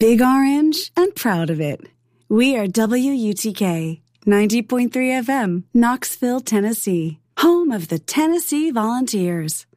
Big Orange and proud of it. We are WUTK 90.3 FM, Knoxville, Tennessee, home of the Tennessee Volunteers.